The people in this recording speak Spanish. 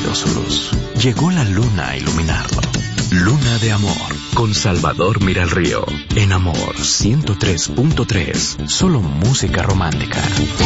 perdido su luz. Llegó la luna a iluminarlo. Luna de Amor, con Salvador Miralrío. En Amor 103.3, solo música romántica.